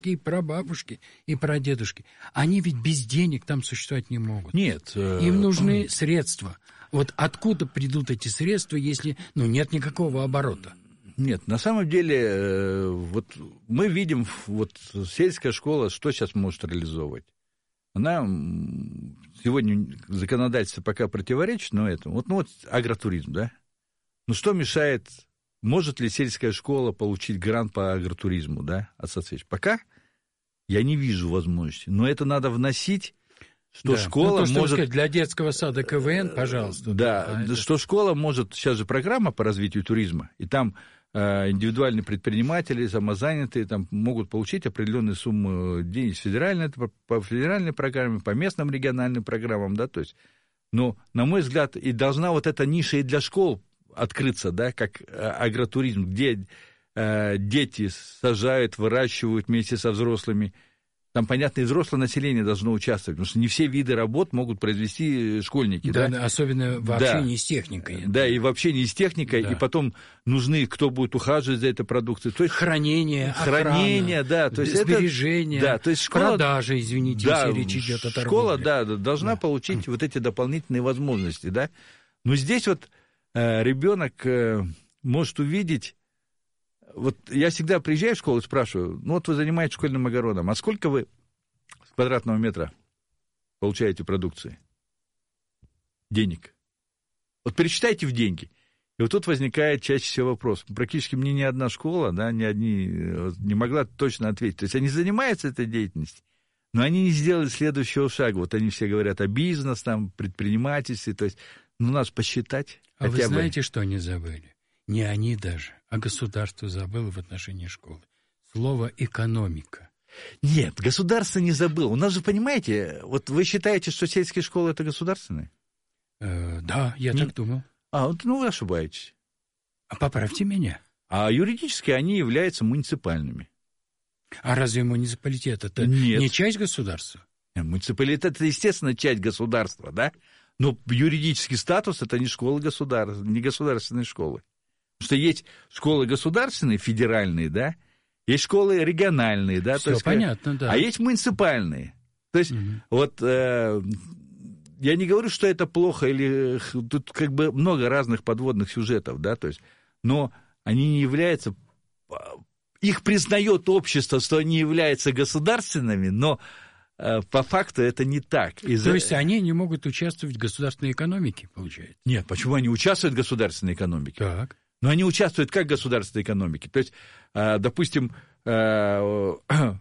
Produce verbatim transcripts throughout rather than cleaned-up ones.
и прабабушки, и прадедушки. Они ведь без денег там существовать не могут. Нет. Им нужны средства. Вот откуда придут эти средства, если ну, нет никакого оборота? Нет, на самом деле, вот мы видим, вот сельская школа, что сейчас может реализовывать? Она сегодня законодательство пока противоречит, но это, вот, ну вот агротуризм, да? Ну что мешает, может ли сельская школа получить грант по агротуризму, да, от соцсвечи? Пока я не вижу возможности, но это надо вносить, что да. школа ну, то, что может... Сказать, для детского сада КВН, пожалуйста. Да, да, да это... что школа может, сейчас же программа по развитию туризма, и там э, индивидуальные предприниматели, самозанятые, там могут получить определенные суммы денег с федеральной, по, по федеральной программе, по местным региональным программам, да, то есть, но, на мой взгляд, и должна вот эта ниша и для школ открыться, да, как агротуризм, где э, дети сажают, выращивают вместе со взрослыми. Там, понятно, и взрослое население должно участвовать, потому что не все виды работ могут произвести школьники. Да, да? Особенно в да. общении с техникой. Да, и в общении с техникой, да. и потом нужны, кто будет ухаживать за этой продукцией. То есть, хранение, хранение, охрана, да, то есть сбережение, это, да, то есть школа, продажи, извините, да, если речь идет о торговле. Школа, да, должна да. получить вот эти дополнительные возможности, да. Но здесь вот э, ребенок э, может увидеть. Вот я всегда приезжаю в школу и спрашиваю, ну вот вы занимаетесь школьным огородом, а сколько вы с квадратного метра получаете продукции? Денег. Вот пересчитайте в деньги. И вот тут возникает чаще всего вопрос. Практически мне ни одна школа, да, ни одни не могла точно ответить. То есть они занимаются этой деятельностью, но они не сделали следующего шага. Вот они все говорят о бизнесе, там, предпринимательстве. То есть, ну, надо посчитать. А хотя вы бы. знаете, что они забыли? Не они даже, а государство забыло в отношении школы. Слово «экономика». Нет, государство не забыло. У нас же, понимаете, вот вы считаете, что сельские школы – это государственные? Э, да, я не... так думал. А, вот, ну, вы ошибаетесь. А поправьте меня. А юридически они являются муниципальными. А разве муниципалитет – это Нет. не часть государства? Муниципалитет – это, естественно, часть государства, да? Но юридический статус – это не школы государства, не государственные школы. Потому что есть школы государственные, федеральные, да? Есть школы региональные, да? Все то есть, понятно, да. А есть муниципальные. То есть, угу. вот э, я не говорю, что это плохо, или тут как бы много разных подводных сюжетов, да, то есть, но они не являются, их признает общество, что они являются государственными, но э, по факту это не так. Из-за... То есть они не могут участвовать в государственной экономике, получается? Нет, почему они участвуют в государственной экономике? Так. Но они участвуют как в государственной экономике. То есть, допустим, эту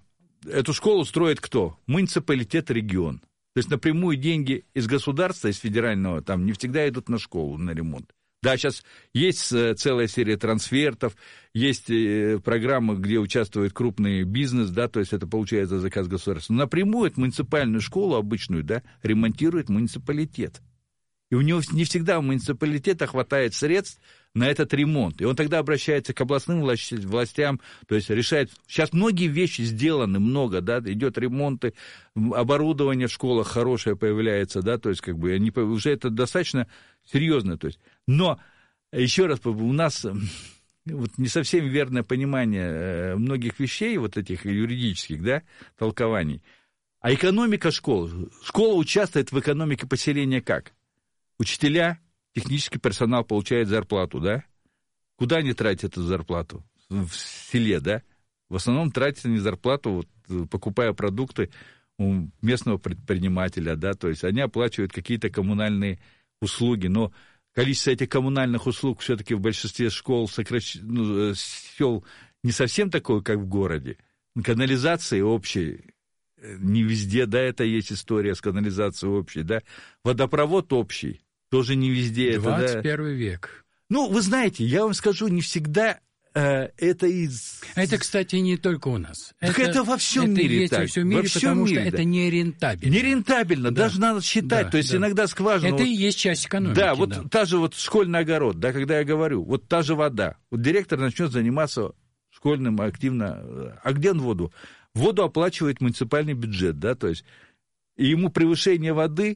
школу строит кто? Муниципалитет, регион. То есть напрямую деньги из государства, из федерального, там не всегда идут на школу, на ремонт. Да, сейчас есть целая серия трансфертов, есть программы, где участвует крупный бизнес, да, то есть это получается заказ государства. Но напрямую эту муниципальную школу обычную, да, ремонтирует муниципалитет. И у него не всегда у муниципалитета хватает средств на этот ремонт. И он тогда обращается к областным властям, то есть решает... Сейчас многие вещи сделаны, много, да, идет ремонты, оборудование в школах хорошее появляется, да, то есть как бы они, уже это достаточно серьезно, то есть. Но, еще раз, у нас вот не совсем верное понимание многих вещей, вот этих юридических, да, толкований. А экономика школы. Школа участвует в экономике поселения как? Учителя, технический персонал получает зарплату, да? Куда они тратят эту зарплату? В селе, да? В основном тратят они зарплату, вот, покупая продукты у местного предпринимателя, да? То есть они оплачивают какие-то коммунальные услуги, но количество этих коммунальных услуг все-таки в большинстве школ, сокращ... ну, сел не совсем такое, как в городе. Канализации общей не везде, да, это есть история с канализацией общей, да? Водопровод общий. Тоже не везде. двадцать первый это, да. век. Ну, вы знаете, я вам скажу, не всегда э, это из... Это, кстати, не только у нас. Так это, это во всем это мире есть так. во всем мире, во всем потому мире, что да. это нерентабельно. Нерентабельно, да. Даже надо считать. Да, то есть да. иногда скважина... Это вот, и есть часть экономики. Да, вот да. та же вот школьный огород, да, когда я говорю, вот та же вода. Вот директор начнет заниматься школьным активно. А где он воду? Воду оплачивает муниципальный бюджет, да, то есть и ему превышение воды...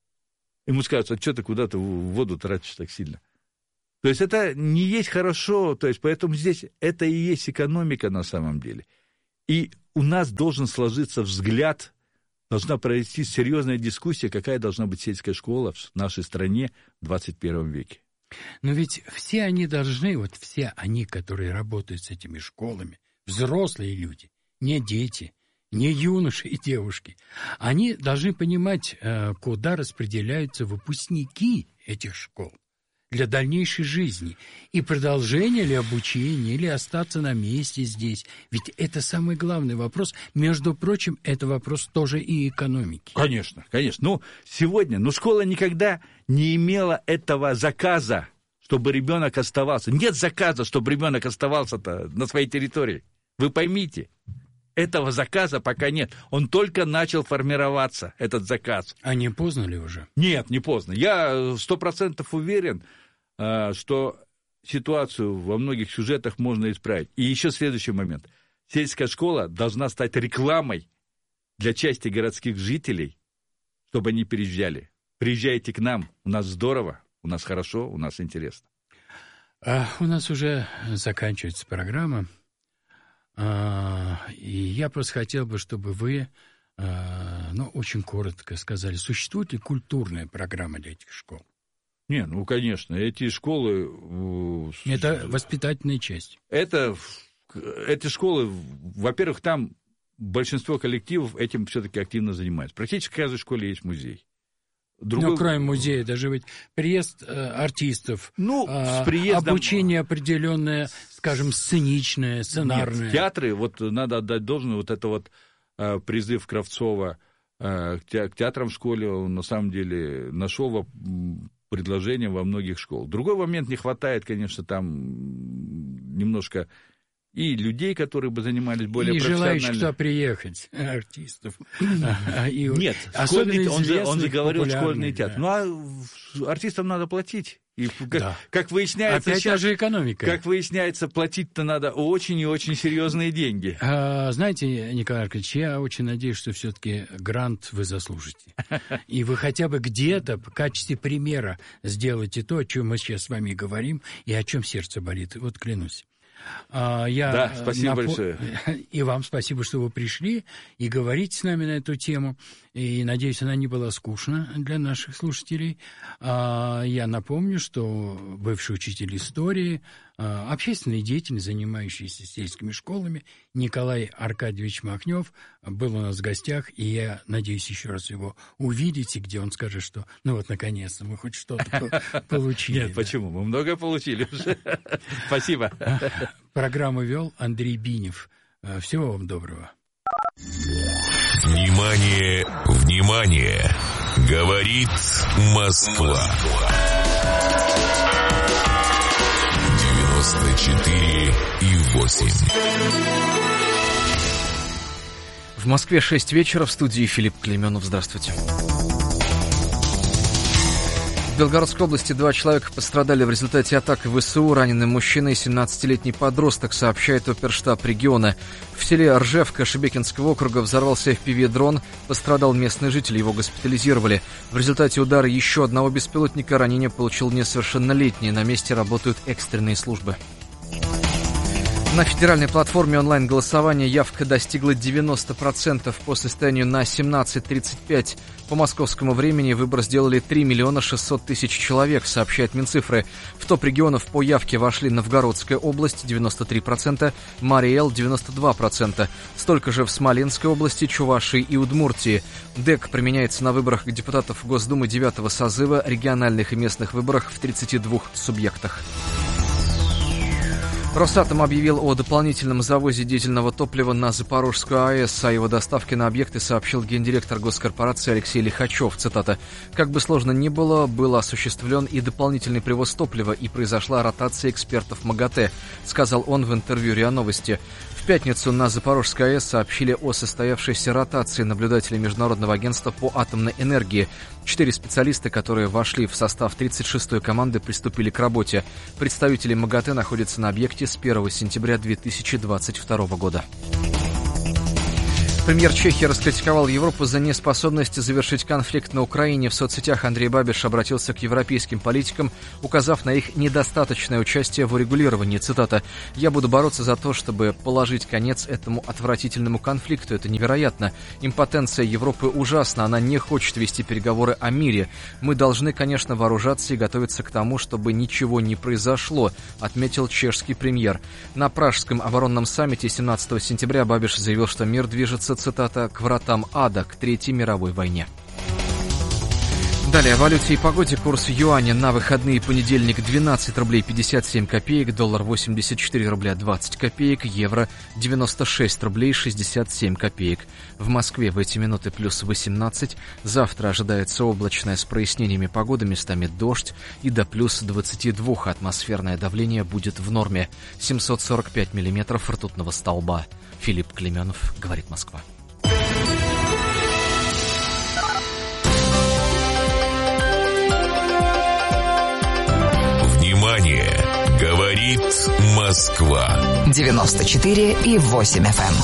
Ему скажут, а что ты куда-то в воду тратишь так сильно? То есть это не есть хорошо, то есть поэтому здесь это и есть экономика на самом деле. И у нас должен сложиться взгляд, должна пройти серьезная дискуссия, какая должна быть сельская школа в нашей стране в двадцать первом веке. Но ведь все они должны, вот все они, которые работают с этими школами, взрослые люди, не дети, не юноши и девушки, они должны понимать, куда распределяются выпускники этих школ для дальнейшей жизни. И продолжение ли обучения, или остаться на месте здесь. Ведь это самый главный вопрос. Между прочим, это вопрос тоже и экономики. Конечно, конечно. Ну, сегодня, ну, школа никогда не имела этого заказа, чтобы ребенок оставался. Нет заказа, чтобы ребенок оставался-то на своей территории. Вы поймите, этого заказа пока нет. Он только начал формироваться, этот заказ. А не поздно ли уже? Нет, не поздно. Я сто процентов уверен, что ситуацию во многих сюжетах можно исправить. И еще следующий момент. Сельская школа должна стать рекламой для части городских жителей, чтобы они переезжали. Приезжайте к нам, у нас здорово, у нас хорошо, у нас интересно. А, у нас уже заканчивается программа. А, и я просто хотел бы, чтобы вы, а, ну, очень коротко сказали, существует ли культурная программа для этих школ? Не, ну, конечно, эти школы... Это воспитательная часть. Это, эти школы, во-первых, там большинство коллективов этим все-таки активно занимаются. Практически в каждой школе есть музей. Другой... Ну, кроме музея, даже ведь приезд э, артистов, ну, э, с приездом... обучение определенное, скажем, сценичное, сценарное. Нет, театры, вот надо отдать должное, вот это вот э, призыв Кравцова э, к, те, к театрам в школе, он на самом деле нашел предложение во многих школах. Другой момент, не хватает, конечно, там немножко и людей, которые бы занимались более и профессионально. И желающих туда приехать, артистов. Нет, школьный, он, же, он же говорил школьный театр. Да. Ну, а артистам надо платить. И как, да. как выясняется, опять сейчас, же экономика. Как выясняется, платить-то надо очень и очень серьезные деньги. А, знаете, Николай Аркадьевич, я очень надеюсь, что все-таки грант вы заслужите. И вы хотя бы где-то в качестве примера сделаете то, о чем мы сейчас с вами говорим, и о чем сердце болит. Вот клянусь. Я да, спасибо напо... большое. И вам спасибо, что вы пришли и говорите с нами на эту тему. И, надеюсь, она не была скучна для наших слушателей. Я напомню, что бывший учитель истории, общественный деятель, занимающийся сельскими школами, Николай Аркадьевич Махнев был у нас в гостях, и я надеюсь еще раз его увидите, где он скажет, что ну вот, наконец-то, мы хоть что-то получили. Нет, почему? Мы многое получили уже. Спасибо. Программу вел Андрей Бинев. Всего вам доброго. Внимание, внимание! Говорит Москва. девяносто четыре и восемь. В Москве шесть вечера, в студии Филипп Клейменов. Здравствуйте. В Белгородской области два человека пострадали в результате атаки ВСУ. Раненый мужчина и семнадцатилетний подросток, сообщает оперштаб региона. В селе Ржевка Шебекинского округа взорвался эф пи ви-дрон. Пострадал местный житель, его госпитализировали. В результате удара еще одного беспилотника ранение получил несовершеннолетний. На месте работают экстренные службы. На федеральной платформе онлайн-голосования явка достигла девяносто процентов по состоянию на семнадцать тридцать пять. По московскому времени выбор сделали три миллиона шестьсот тысяч человек, сообщает Минцифры. В топ регионов по явке вошли Новгородская область девяносто три процента, Марий-Эл девяносто два процента. Столько же в Смоленской области, Чувашии и Удмуртии. ДЭК применяется на выборах депутатов Госдумы девятого созыва, региональных и местных выборах в тридцати двух субъектах. Росатом объявил о дополнительном завозе дизельного топлива на Запорожскую АЭС. О его доставке на объекты сообщил гендиректор госкорпорации Алексей Лихачев. Цитата. «Как бы сложно ни было, был осуществлен и дополнительный привоз топлива, и произошла ротация экспертов МАГАТЭ», сказал он в интервью РИА Новости. В пятницу на Запорожской АЭС сообщили о состоявшейся ротации наблюдателей Международного агентства по атомной энергии. Четыре специалиста, которые вошли в состав тридцать шестой команды, приступили к работе. Представители МАГАТЭ находятся на объекте с первого сентября две тысячи двадцать второго года. Премьер Чехии раскритиковал Европу за неспособность завершить конфликт на Украине. В соцсетях Андрей Бабиш обратился к европейским политикам, указав на их недостаточное участие в урегулировании. Цитата: «Я буду бороться за то, чтобы положить конец этому отвратительному конфликту. Это невероятно. Импотенция Европы ужасна. Она не хочет вести переговоры о мире. Мы должны, конечно, вооружаться и готовиться к тому, чтобы ничего не произошло», отметил чешский премьер. На Пражском оборонном саммите семнадцатого сентября Бабиш заявил, что мир движется, цитата, «к вратам ада, к Третьей мировой войне». Далее о валюте и погоде. Курс юаня на выходные: понедельник двенадцать рублей пятьдесят семь копеек, доллар восемьдесят четыре рубля двадцать копеек, евро девяносто шесть рублей шестьдесят семь копеек. В Москве в эти минуты плюс восемнадцать. Завтра ожидается облачное с прояснениями погоды, местами дождь, и до плюс двадцати двух. Атмосферное давление будет в норме. семьсот сорок пять миллиметров ртутного столба. Филипп Клеменов, говорит Москва. Внимание! Говорит Москва. девяносто четыре и восемь эф эм.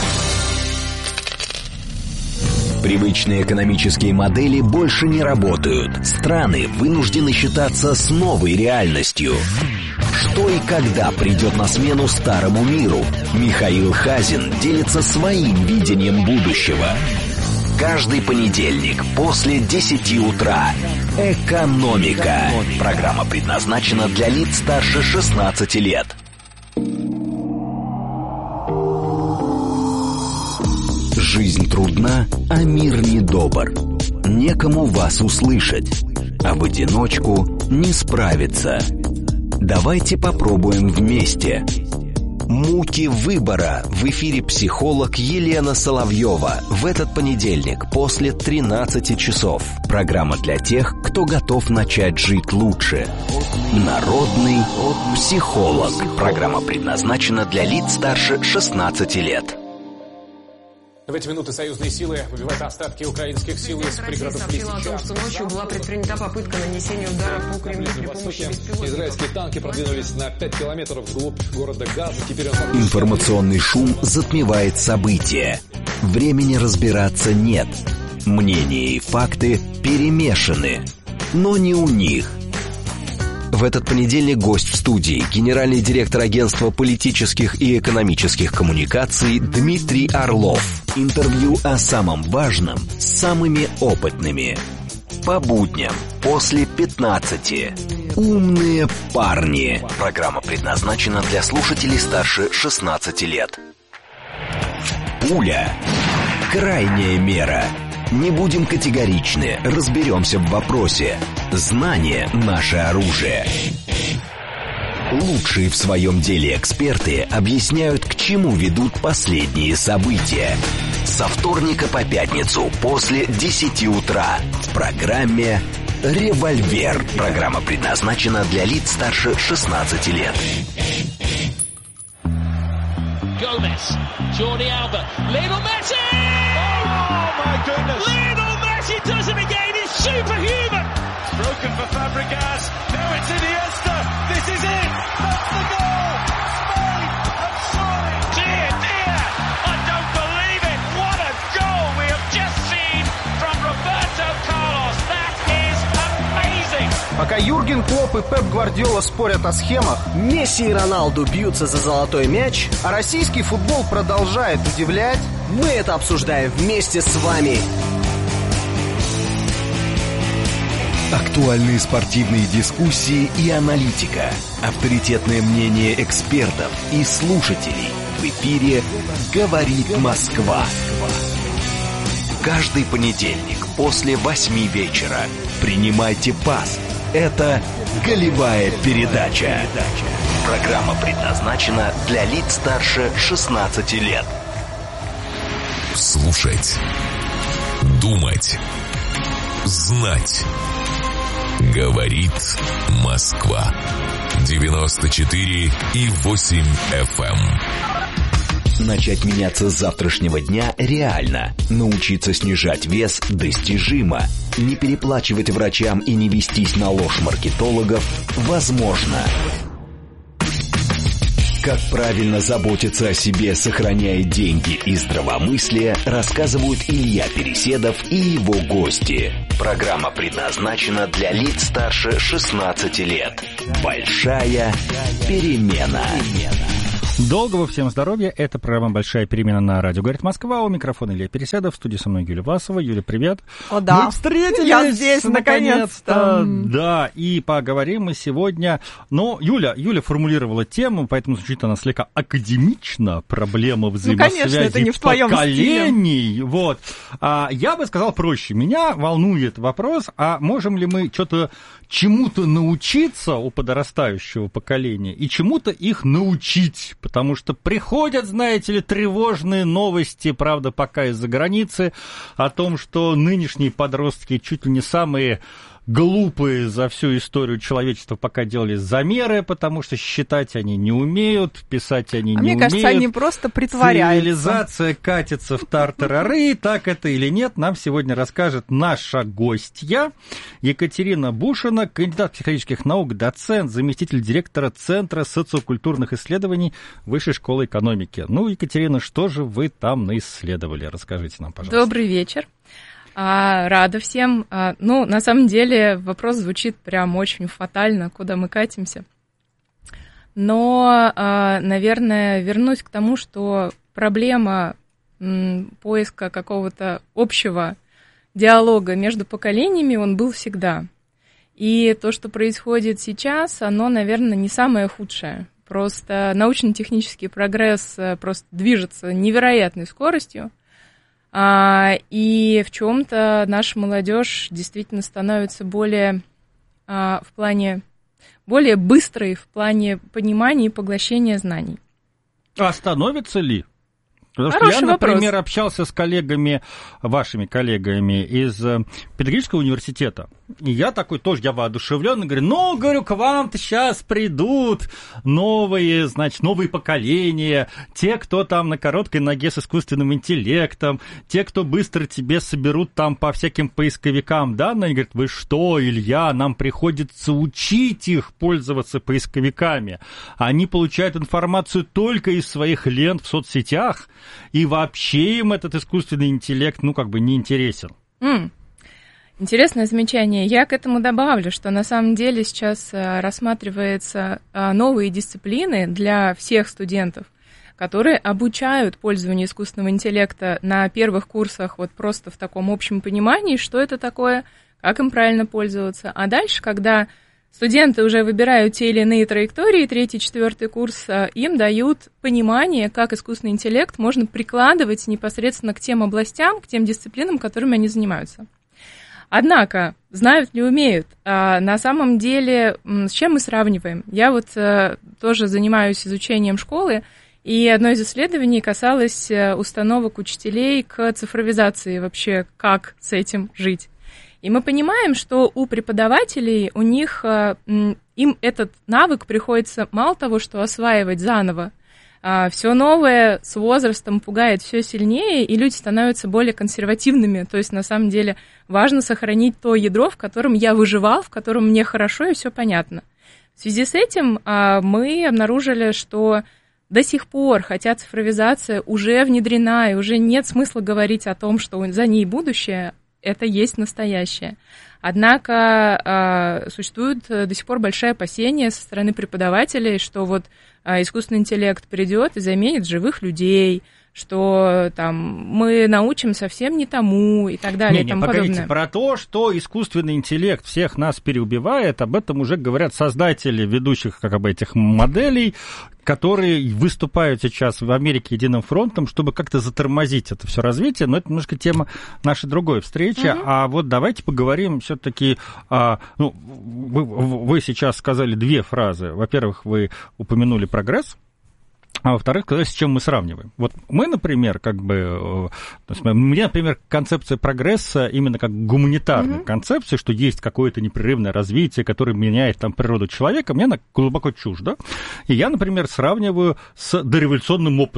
Привычные экономические модели больше не работают. Страны вынуждены считаться с новой реальностью. Что и когда придет на смену старому миру? Михаил Хазин делится своим видением будущего. Каждый понедельник после десяти утра. «Экономика». Программа предназначена для лиц старше шестнадцати лет. Жизнь трудна, а мир недобр. Некому вас услышать, а в одиночку не справиться. Давайте попробуем вместе. «Муки выбора». В эфире психолог Елена Соловьева. В этот понедельник после тринадцати часов. Программа для тех, кто готов начать жить лучше. Народный психолог. Программа предназначена для лиц старше шестнадцати лет. В эти минуты союзные силы выбивают остатки украинских сил из пригородов Лисича. Россия сообщила о том, что ночью была предпринята попытка нанесения удара по Кремлю при помощи беспилотников. Израильские танки продвинулись на пять километров вглубь города Газа. Теперь он... Информационный шум затмевает события. Времени разбираться нет. Мнения и факты перемешаны. Но не у них. В этот понедельник гость в студии — генеральный директор агентства политических и экономических коммуникаций Дмитрий Орлов. Интервью о самом важном с самыми опытными. По будням после пятнадцати. «Умные парни». Программа предназначена для слушателей старше шестнадцати лет. Пуля. Крайняя мера. Не будем категоричны, разберемся в вопросе. Знание — наше оружие. Лучшие в своем деле эксперты объясняют, к чему ведут последние события. Со вторника по пятницу после десяти утра в программе «Револьвер». Программа предназначена для лиц старше шестнадцати лет. Gomez, Jordi Alba, Lionel Messi! Oh my goodness! Lionel Messi does it again, it's superhuman! Broken for Fabregas, now it's Iniesta, this is it! That's the goal! Spain have scored! Dear, dear, I don't believe it! What a goal we have just seen from Roberto Carlos! That is amazing! Пока Юрген Клопп и Пеп Гвардиола спорят о схемах, Месси и Роналду бьются за золотой мяч, а российский футбол продолжает удивлять, мы это обсуждаем вместе с вами. Актуальные спортивные дискуссии и аналитика. Авторитетное мнение экспертов и слушателей. В эфире «Говорит Москва». Каждый понедельник после восьми вечера. Принимайте пас. Это «Голевая передача». Программа предназначена для лиц старше шестнадцати лет. Слушать. Думать. Знать. Говорит Москва. девяносто четыре и восемь эф эм. Начать меняться с завтрашнего дня реально. Научиться снижать вес достижимо. Не переплачивать врачам и не вестись на ложь маркетологов возможно. Как правильно заботиться о себе, сохраняя деньги и здравомыслие, рассказывают Илья Переседов и его гости. Программа предназначена для лиц старше шестнадцати лет. Большая перемена. Долгого всем здоровья. Это программа «Большая перемена» на радио «Говорит Москва». У микрофона Илья Переседов. В студии со мной Юлия Власова. Юля, привет. О, да. Мы встретились. Я здесь, наконец-то. Да, и поговорим мы сегодня... Ну, Юля, Юля формулировала тему, поэтому звучит она слегка академично. Проблема взаимосвязи ну, конечно, это не в твоем поколений. стиле. Вот. А, я бы сказал проще. Меня волнует вопрос, а можем ли мы что-то чему-то научиться у подрастающего поколения и чему-то их научить? Потому что приходят, знаете ли, тревожные новости, правда, пока из-за границы, о том, что нынешние подростки чуть ли не самые глупые за всю историю человечества пока делали замеры, потому что считать они не умеют, писать они а не мне умеют. Мне кажется, они просто притворяются. Цивилизация катится в тартарары, так это или нет, нам сегодня расскажет наша гостья Екатерина Бушина, кандидат психологических наук, доцент, заместитель директора Центра социокультурных исследований Высшей школы экономики. Ну, Екатерина, что же вы там наисследовали? Расскажите нам, пожалуйста. Добрый вечер. А, рада всем. А, ну, на самом деле, вопрос звучит прям очень фатально, куда мы катимся. Но, а, наверное, вернусь к тому, что проблема м, поиска какого-то общего диалога между поколениями, он был всегда. И то, что происходит сейчас, оно, наверное, не самое худшее. Просто научно-технический прогресс просто движется невероятной скоростью. А, и в чем-то наша молодежь действительно становится более а, в плане более быстрой в плане понимания и поглощения знаний. А становится ли? Потому Хороший что я, например, вопрос. общался с коллегами, вашими коллегами из педагогического университета. И я такой тоже, я воодушевлённый, говорю, ну, говорю, к вам-то сейчас придут новые, значит, новые поколения, те, кто там на короткой ноге с искусственным интеллектом, те, кто быстро тебе соберут там по всяким поисковикам данные. Они говорят, вы что, Илья, нам приходится учить их пользоваться поисковиками. Они получают информацию только из своих лент в соцсетях, и вообще им этот искусственный интеллект, ну, как бы не интересен. Mm. Интересное замечание. Я к этому добавлю, что на самом деле сейчас рассматриваются новые дисциплины для всех студентов, которые обучают пользованию искусственного интеллекта на первых курсах вот просто в таком общем понимании, что это такое, как им правильно пользоваться. А дальше, когда студенты уже выбирают те или иные траектории, третий, четвертый курс, им дают понимание, как искусственный интеллект можно прикладывать непосредственно к тем областям, к тем дисциплинам, которыми они занимаются. Однако, знают ли умеют? А на самом деле, с чем мы сравниваем? Я вот а, тоже занимаюсь изучением школы, и одно из исследований касалось установок учителей к цифровизации вообще, как с этим жить. И мы понимаем, что у преподавателей, у них, им этот навык приходится мало того, что осваивать заново, все новое с возрастом пугает все сильнее, и люди становятся более консервативными. То есть, на самом деле, важно сохранить то ядро, в котором я выживал, в котором мне хорошо и все понятно. В связи с этим мы обнаружили, что до сих пор, хотя цифровизация уже внедрена, и уже нет смысла говорить о том, что за ней будущее, это есть настоящее. Однако э, существует до сих пор большое опасение со стороны преподавателей, что вот э, искусственный интеллект придет и заменит живых людей, что там мы научим совсем не тому и так далее. Не, и тому не, погодите, подобное. Про то, что искусственный интеллект всех нас переубивает, об этом уже говорят создатели ведущих как бы этих моделей, которые выступают сейчас в Америке единым фронтом, чтобы как-то затормозить это все развитие, но это немножко тема нашей другой встречи. Uh-huh. А вот давайте поговорим все-таки, а, ну, вы, вы сейчас сказали две фразы. Во-первых, вы упомянули прогресс. А во-вторых, сказать, с чем мы сравниваем. Вот мы, например, как бы... Мне, например, концепция прогресса именно как гуманитарная mm-hmm. концепция, что есть какое-то непрерывное развитие, которое меняет там природу человека, мне она глубоко чужда. И я, например, сравниваю с дореволюционным опытом.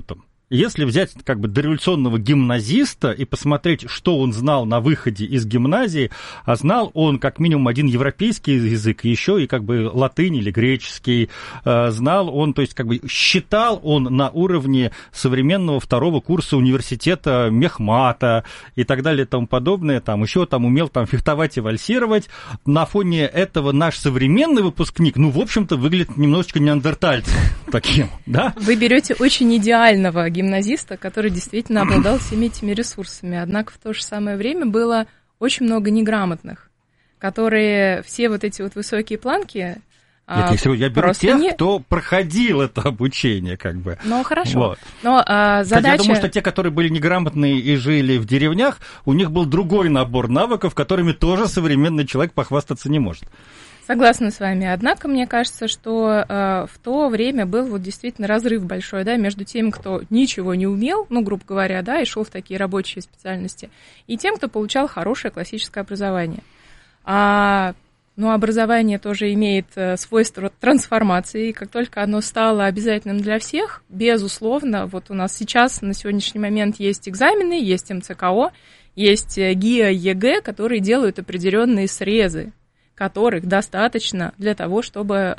Если взять как бы дореволюционного гимназиста и посмотреть, что он знал на выходе из гимназии, а знал он как минимум один европейский язык, еще и как бы латынь или греческий, знал он, то есть как бы считал он на уровне современного второго курса университета Мехмата и так далее и тому подобное, там еще там умел там фехтовать и вальсировать. На фоне этого наш современный выпускник, ну, в общем-то, выглядит немножечко неандертальцем таким, да? Вы берете очень идеального гимназиста, который действительно обладал всеми этими ресурсами. Однако в то же самое время было очень много неграмотных, которые все вот эти вот высокие планки... Нет, я, я беру тех, не... кто проходил это обучение, как бы. Ну, хорошо. Вот. Но а, задача... Кстати, я думаю, что те, которые были неграмотные и жили в деревнях, у них был другой набор навыков, которыми тоже современный человек похвастаться не может. Согласна с вами. Однако, мне кажется, что э, в то время был вот действительно разрыв большой, да, между теми, кто ничего не умел, ну, грубо говоря, да, и шел в такие рабочие специальности, и тем, кто получал хорошее классическое образование. А, ну, образование тоже имеет э, свойство трансформации, и как только оно стало обязательным для всех, безусловно, вот у нас сейчас на сегодняшний момент есть экзамены, есть эм цэ ка о, есть ГИА, ЕГЭ, которые делают определенные срезы, которых достаточно для того, чтобы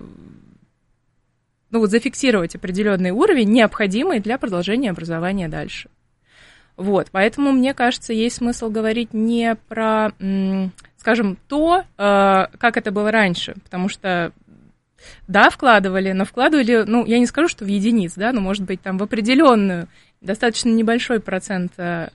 ну, вот, зафиксировать определенный уровень, необходимый для продолжения образования дальше. Вот, поэтому, мне кажется, есть смысл говорить не про, скажем, то, как это было раньше, потому что, да, вкладывали, но вкладывали, ну, я не скажу, что в единиц, да, но, может быть, там в определенную, достаточно небольшой процент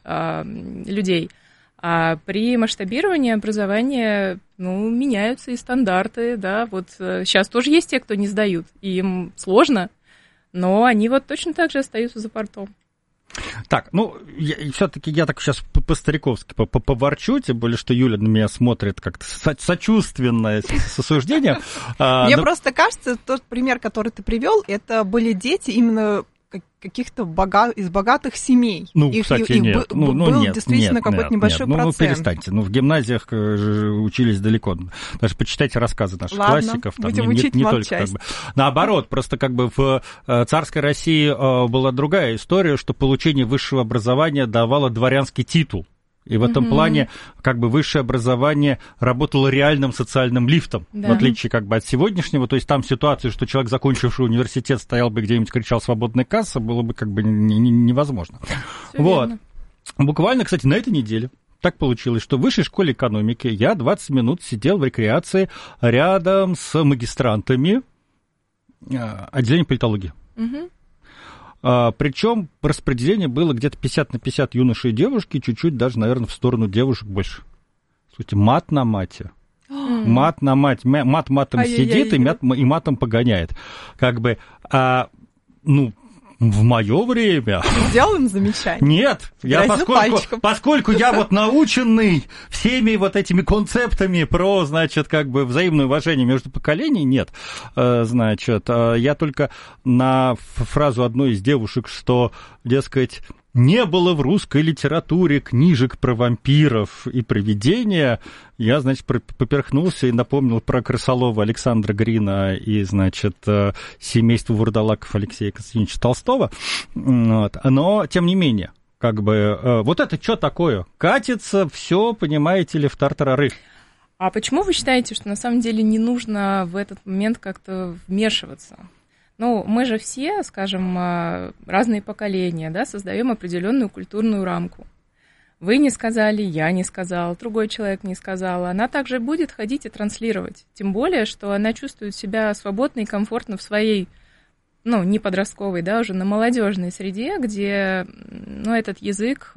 людей. А при масштабировании образования, ну, меняются и стандарты, да, вот сейчас тоже есть те, кто не сдают, и им сложно, но они вот точно так же остаются за бортом. Так, ну, все-таки я так сейчас по-стариковски поворчу, тем более, что Юля на меня смотрит как-то сочувственное с осуждением. Мне просто кажется, тот пример, который ты привел, это были дети именно каких-то бога... из богатых семей. Ну, их, кстати, их нет. Б... Ну, ну, был нет, действительно нет, какой-то нет, небольшой нет. процент. Ну, перестаньте. Ну, в гимназиях учились далеко. Даже почитайте рассказы наших Ладно, классиков. Там, будем не, учить не, не только как бы. Наоборот, просто как бы в царской России была другая история, что получение высшего образования давало дворянский титул. И в этом mm-hmm. плане как бы высшее образование работало реальным социальным лифтом, да. в отличие как бы от сегодняшнего. То есть там ситуация, что человек, закончивший университет, стоял бы где-нибудь, кричал «свободная касса», было бы как бы невозможно. Всё вот. верно. Буквально, кстати, на этой неделе так получилось, что в высшей школе экономики я двадцать минут сидел в рекреации рядом с магистрантами отделения политологии. Mm-hmm. А, причем распределение было где-то пятьдесят на пятьдесят юношей и девушки, чуть-чуть даже, наверное, в сторону девушек больше. Слушайте, мат на мате. Мат на мать. Мат матом сидит и, мат, и матом погоняет. Как бы, а, ну, в мое время... Сделал им замечание? Нет, я поскольку, поскольку я вот наученный всеми вот этими концептами про, значит, как бы взаимное уважение между поколениями, нет. Значит, я только на фразу одной из девушек, что, дескать, не было в русской литературе книжек про вампиров и привидения, я, значит, поперхнулся и напомнил про крысолова Александра Грина и, значит, семейство вурдалаков Алексея Константиновича Толстого. Вот. Но, тем не менее, как бы, вот это что такое? Катится все, понимаете ли, в тартарары. А почему вы считаете, что на самом деле не нужно в этот момент как-то вмешиваться? Ну, мы же все, скажем, разные поколения, да, создаем определенную культурную рамку. Вы не сказали, я не сказал, другой человек не сказал. Она также будет ходить и транслировать. Тем более, что она чувствует себя свободно и комфортно в своей, ну, не подростковой, да, уже на молодежной среде, где, ну, этот язык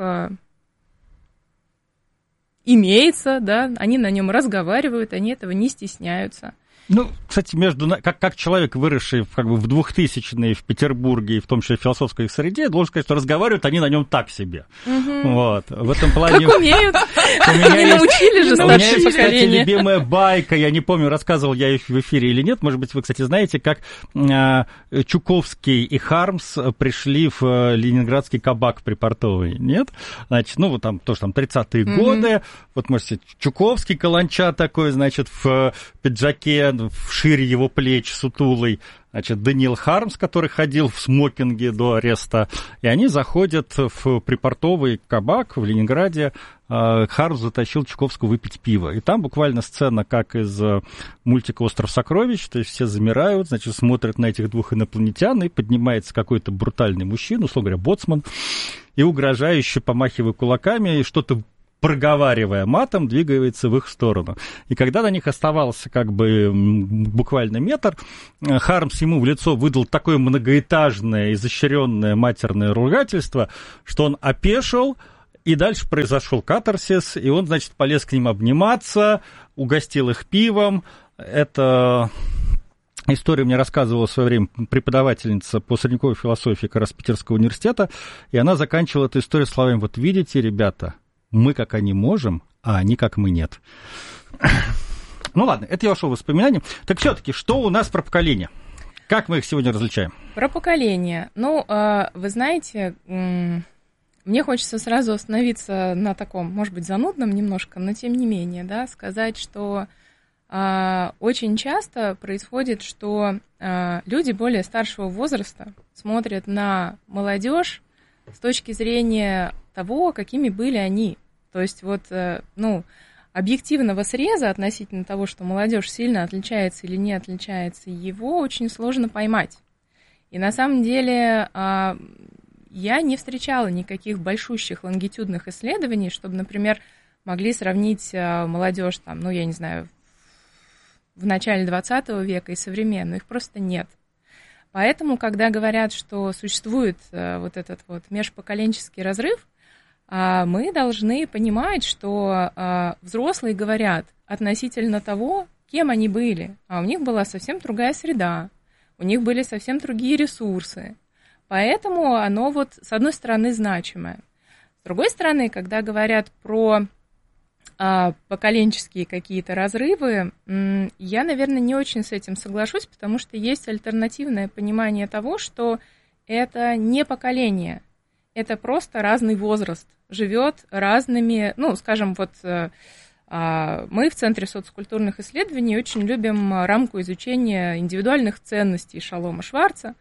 имеется, да, они на нем разговаривают, они этого не стесняются. Ну, кстати, между как, как человек, выросший как бы в двухтысячные в Петербурге, и в том числе в философской среде, должен сказать, что разговаривают они на нем так себе. Угу. Вот. В этом плане... Как умеют. Не научили же старшее поколение. У меня есть, кстати, любимая байка, я не помню, рассказывал я их в эфире или нет, может быть, вы, кстати, знаете, как Чуковский и Хармс пришли в ленинградский кабак припортовый, нет? Значит, ну, вот там тоже там тридцатые угу. годы, вот, можете, Чуковский каланча такой, значит, в пиджаке, в шире его плеч, сутулый, значит, Даниил Хармс, который ходил в смокинге до ареста, и они заходят в припортовый кабак в Ленинграде. Хармс затащил Чуковского выпить пиво. И там буквально сцена, как из мультика «Остров сокровищ», то есть все замирают, значит, смотрят на этих двух инопланетян, и поднимается какой-то брутальный мужчина, условно говоря, боцман, и угрожающе, помахивая кулаками, и что-то проговаривая матом, двигается в их сторону. И когда до них оставался как бы буквально метр, Хармс ему в лицо выдал такое многоэтажное, изощренное матерное ругательство, что он опешил. И дальше произошел катарсис, и он, значит, полез к ним обниматься, угостил их пивом. Это историю мне рассказывала в свое время преподавательница по средневековой философии как раз Питерского университета, и она заканчивала эту историю словами: вот видите, ребята, мы как они можем, а они как мы нет. Ну ладно, это я ушел в воспоминания. Так все-таки, что у нас про поколение? Как мы их сегодня различаем? Про поколение. Ну, вы знаете... Мне хочется сразу остановиться на таком, может быть, занудном немножко, но тем не менее, да, сказать, что э, очень часто происходит, что э, люди более старшего возраста смотрят на молодежь с точки зрения того, какими были они. То есть вот, э, ну, объективного среза относительно того, что молодежь сильно отличается или не отличается, его очень сложно поймать. И на самом деле... Э, Я не встречала никаких большущих лонгитюдных исследований, чтобы, например, могли сравнить молодежь, там, ну, я не знаю, в начале двадцатого века и современную. Их просто нет. Поэтому, когда говорят, что существует вот этот вот межпоколенческий разрыв, мы должны понимать, что взрослые говорят относительно того, кем они были. А у них была совсем другая среда, у них были совсем другие ресурсы. Поэтому оно вот, с одной стороны, значимое. С другой стороны, когда говорят про а, поколенческие какие-то разрывы, м, я, наверное, не очень с этим соглашусь, потому что есть альтернативное понимание того, что это не поколение, это просто разный возраст, живет разными, ну, скажем, вот... А, мы в Центре социокультурных исследований очень любим рамку изучения индивидуальных ценностей Шалома Шварца.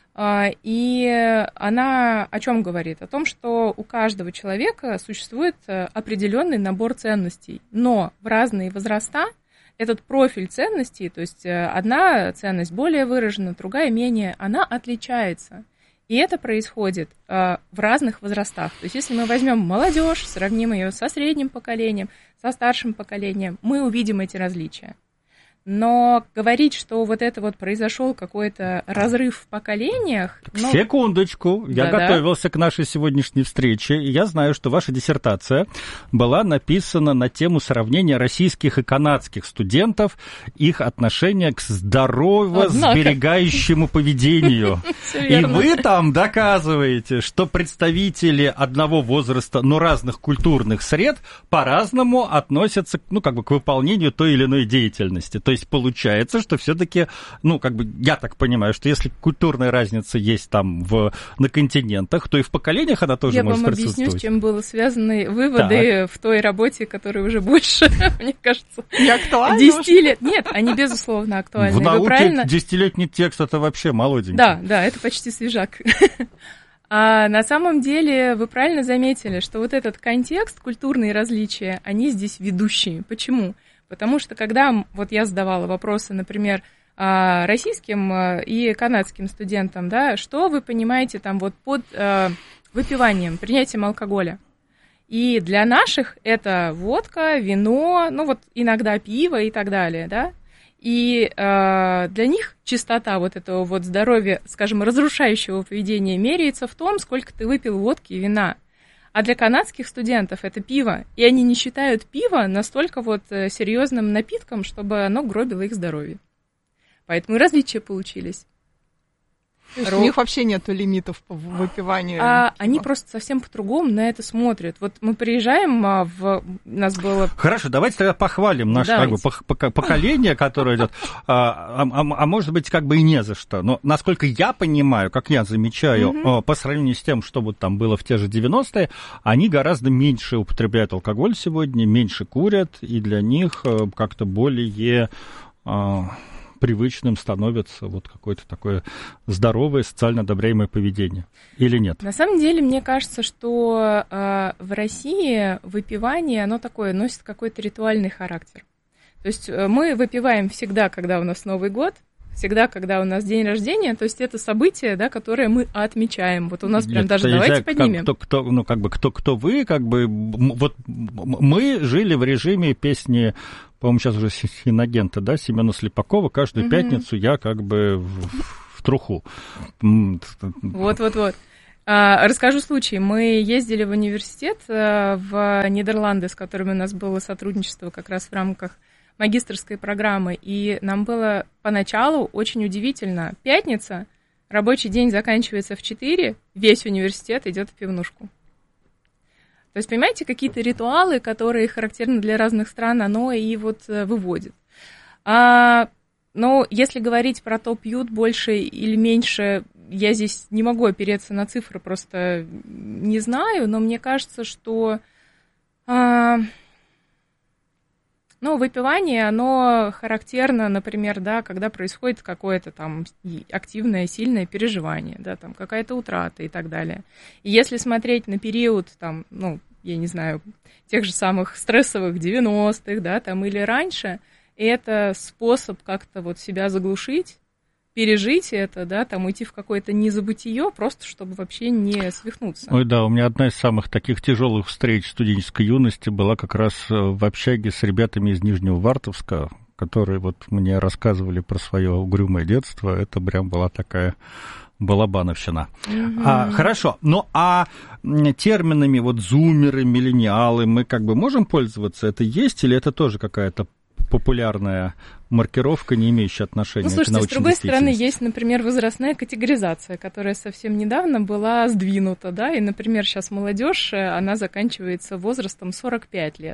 И она о чем говорит? О том, что у каждого человека существует определенный набор ценностей, но в разные возраста этот профиль ценностей, то есть одна ценность более выражена, другая менее, она отличается. И это происходит в разных возрастах. То есть если мы возьмем молодежь, сравним ее со средним поколением, со старшим поколением, мы увидим эти различия. Но говорить, что вот это вот произошел какой-то разрыв в поколениях... Ну... Секундочку, я Да-да. готовился к нашей сегодняшней встрече, и я знаю, что ваша диссертация была написана на тему сравнения российских и канадских студентов, их отношения к здорово-сберегающему поведению. И вы там доказываете, что представители одного возраста, но разных культурных сред по-разному относятся, ну, как бы к выполнению той или иной деятельности. То есть получается, что все-таки, ну, как бы, я так понимаю, что если культурная разница есть там в, на континентах, то и в поколениях она тоже я может присутствовать. Я вам объясню, с чем были связаны выводы так. в той работе, которая уже больше, мне кажется, десяти лет. Нет, они, безусловно, актуальны. В науке правильно... десятилетний текст — это вообще молоденький. Да, да, это почти свежак. А на самом деле вы правильно заметили, что вот этот контекст, культурные различия, они здесь ведущие. Почему? Потому что когда вот я задавала вопросы, например, российским и канадским студентам, да, что вы понимаете там вот под выпиванием, принятием алкоголя? И для наших это водка, вино, ну вот иногда пиво и так далее, да. И э, для них чистота вот этого вот здоровья, скажем, разрушающего поведения меряется в том, сколько ты выпил водки и вина. А для канадских студентов это пиво, и они не считают пиво настолько вот серьезным напитком, чтобы оно гробило их здоровье. Поэтому и различия получились. То есть Ру... у них вообще нету лимитов по выпиванию? А, они просто совсем по-другому на это смотрят. Вот мы приезжаем, а в... у нас было... Хорошо, давайте тогда похвалим наше как бы, поколение, которое идет. А, а, а может быть, как бы и не за что. Но, насколько я понимаю, как я замечаю, угу. по сравнению с тем, что вот там было в те же девяностые, они гораздо меньше употребляют алкоголь сегодня, меньше курят, и для них как-то более... привычным становится вот какое-то такое здоровое, социально одобряемое поведение. Или нет? На самом деле, мне кажется, что э, в России выпивание, оно такое, носит какой-то ритуальный характер. То есть э, мы выпиваем всегда, когда у нас Новый год, всегда, когда у нас день рождения, то есть это событие, да, которое мы отмечаем. Вот у нас прям Нет, даже я давайте знаю, поднимем. Кто, кто, ну, как бы, кто, кто вы, как бы, вот мы жили в режиме песни, по-моему, сейчас уже Синагента, да, Семена Слепакова, каждую угу. пятницу я как бы в, в труху. Вот-вот-вот. А, расскажу случай. Мы ездили в университет в Нидерланды, с которыми у нас было сотрудничество как раз в рамках магистерской программы, и нам было поначалу очень удивительно. Пятница, рабочий день заканчивается в четыре, весь университет идет в пивнушку. То есть, понимаете, какие-то ритуалы, которые характерны для разных стран, оно и вот выводит. А, но если говорить про то, пьют больше или меньше, я здесь не могу опереться на цифры, просто не знаю, но мне кажется, что... А, Ну, выпивание, оно характерно, например, да, когда происходит какое-то там активное, сильное переживание, да, там какая-то утрата и так далее. И если смотреть на период, там, ну, я не знаю, тех же самых стрессовых девяностых, да, там, или раньше, это способ как-то вот себя заглушить, пережить это, да, там уйти в какое-то незабытие, просто чтобы вообще не свихнуться. Ой, да, у меня одна из самых таких тяжелых встреч студенческой юности была как раз в общаге с ребятами из Нижнего Вартовска, которые вот мне рассказывали про свое угрюмое детство. Это прям была такая балабановщина. Mm-hmm. А, хорошо, ну а терминами вот зумеры, миллениалы мы как бы можем пользоваться? Это есть или это тоже какая-то популярная маркировка, не имеющая отношения ну, слушайте, к научной действительности? С другой стороны, есть, например, возрастная категоризация, которая совсем недавно была сдвинута, да, и, например, сейчас молодежь, она заканчивается возрастом сорок пять лет.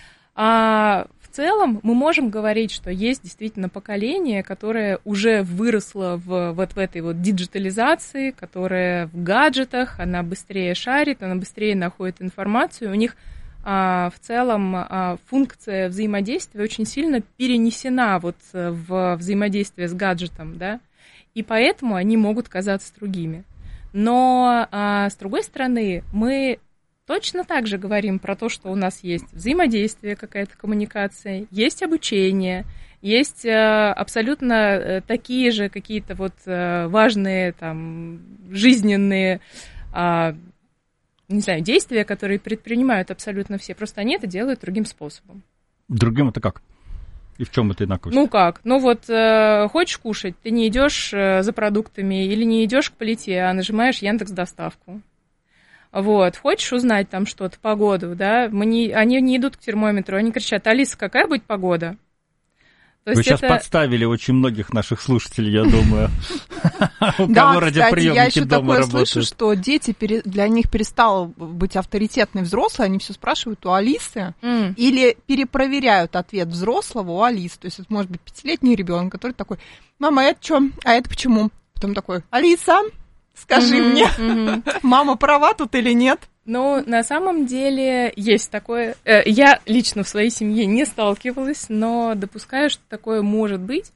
А в целом мы можем говорить, что есть действительно поколение, которое уже выросло в, вот в этой вот диджитализации, которое в гаджетах, она быстрее шарит, она быстрее находит информацию, у них А, в целом а, функция взаимодействия очень сильно перенесена вот в взаимодействие с гаджетом, да, и поэтому они могут казаться другими. Но, а, с другой стороны, мы точно так же говорим про то, что у нас есть взаимодействие, какая-то коммуникация, есть обучение, есть а, абсолютно такие же какие-то вот а, важные там жизненные а, не знаю, действия, которые предпринимают абсолютно все, просто они это делают другим способом. Другим это как? И в чем это инаковость? Ну как? Ну вот, э, хочешь кушать, ты не идешь э, за продуктами или не идешь к плите, а нажимаешь Яндекс.Доставку. Вот, хочешь узнать там что-то, погоду, да, мы не, они не идут к термометру, они кричат: Алиса, какая будет погода? То Вы сейчас это... подставили очень многих наших слушателей, я думаю. У кого радиоприемники я еще дома такое работают. слышу, что дети, для них перестал быть авторитетный взрослый, они все спрашивают у Алисы или перепроверяют ответ взрослого у Алисы. То есть это может быть пятилетний ребенок, который такой: мама, это что? А это почему? Потом такой: Алиса, скажи мне, мама права тут или нет? Ну, на самом деле есть такое. Я лично в своей семье не сталкивалась, но допускаю, что такое может быть.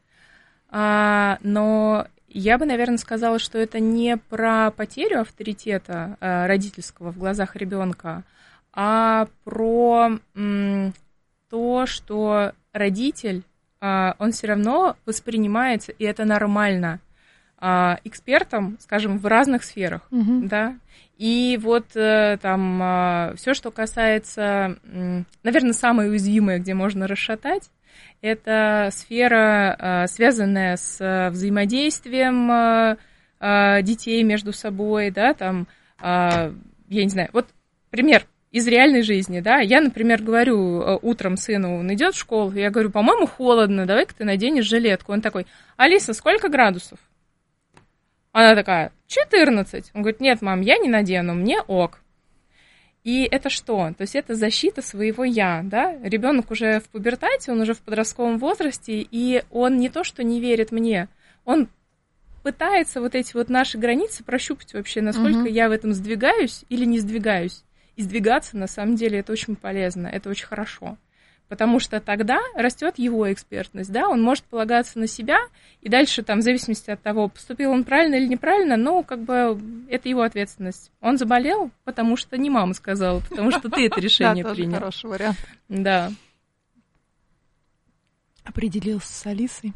Но я бы, наверное, сказала, что это не про потерю авторитета родительского в глазах ребенка, а про то, что родитель, он все равно воспринимается, и это нормально, экспертом, скажем, в разных сферах, mm-hmm. да. И вот там все, что касается, наверное, самое уязвимое, где можно расшатать, это сфера, связанная с взаимодействием детей между собой, да, там, я не знаю, вот пример из реальной жизни, да, я, например, говорю утром сыну, он идет в школу, я говорю: по-моему, холодно, давай-ка ты наденешь жилетку. Он такой: Алиса, сколько градусов? Она такая: четырнадцать. Он говорит: нет, мам, я не надену, мне ок. И это что? То есть это защита своего «я», да? Ребенок уже в пубертате, он уже в подростковом возрасте, и он не то что не верит мне, он пытается вот эти вот наши границы прощупать вообще, насколько uh-huh. я в этом сдвигаюсь или не сдвигаюсь. И сдвигаться, на самом деле, это очень полезно, это очень хорошо. Потому что тогда растет его экспертность, да, он может полагаться на себя, и дальше, там, в зависимости от того, поступил он правильно или неправильно, но, как бы, это его ответственность. Он заболел, потому что не мама сказала, потому что ты это решение принял. Да, тоже хороший вариант. Да. Определился с Алисой.